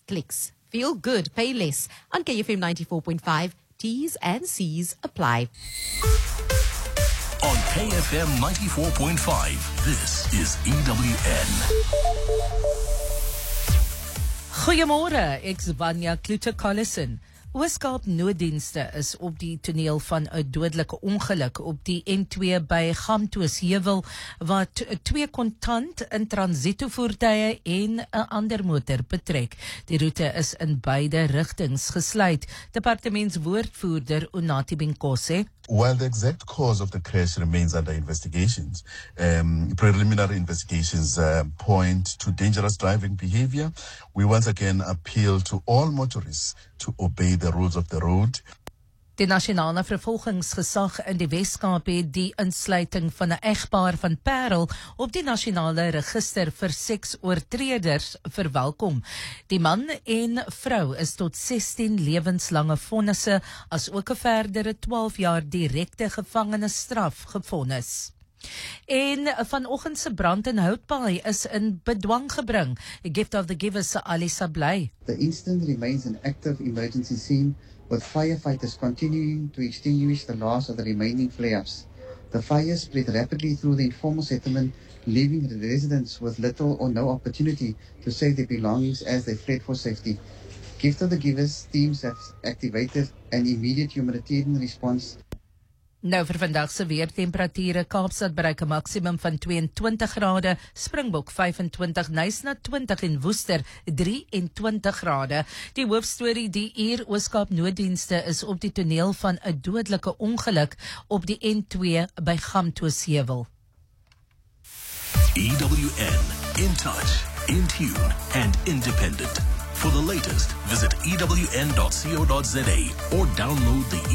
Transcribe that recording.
clicks. Feel good, pay less. On KFM 94.5, T's and C's apply. On KFM 94.5, this is EWN. Goeiemôre, ek's Vanya Kluter-Collison. Weskaap nooddienste is op die toneel van 'n dodelike ongeluk op die N2 by Gamtoos-Heuwel wat 2 kontant in transito voertuie en 'n ander motor betrek. Die roete is in beide rigtings gesluit. Departementswoordvoerder Unathi Binkose. While the exact cause of the crash remains under investigations, preliminary investigations point to dangerous driving behavior. We once again appeal to all motorists to obey the rules of the road. Die nasionale vervolgingsgesag in die Weskaap het die insluiting van 'n egpaar van Parel op die nasionale register vir seksoortreders verwelkom. Die man en vrou is tot 16 lewenslange vonnisse as ook 'n verdere 12 jaar direkte gevangenisstraf gevonnis. En vanoggend se brand in Houtpaai is in bedwang gebring. A gift of the givers se Ali Sablay. The incident remains an active emergency scene, with firefighters continuing to extinguish the last of the remaining flares. The fire spread rapidly through the informal settlement, leaving the residents with little or no opportunity to save their belongings as they fled for safety. Gift of the Givers teams have activated an immediate humanitarian response. Nou vir vandag se weertemperature, Kaapstad bereik 'n maksimum van 22 grade, Springbok 25, Knysna 20 en Woester 23 grade. Die hoofstorie: die uur Ooskaap nooddienste is op die toneel van 'n dodelike ongeluk op die N2 by Gamtoos-Heuwel. EWN, in touch, in tune, and independent. For the latest, visit ewn.co.za or download the